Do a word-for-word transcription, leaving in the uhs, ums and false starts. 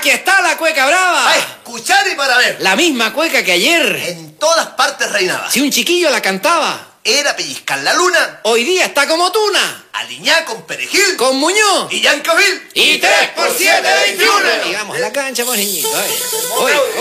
Aquí está la cueca brava. A escuchar y para ver. La misma cueca que ayer. En todas partes reinaba. Si un chiquillo la cantaba. Era pellizcar la luna. Hoy día está como tuna. Aliñá con perejil. Con Muñoz. Y Yancovil. Y tres por siete, veintiuno. Digamos a la cancha, pues, niñito. Oye, oye.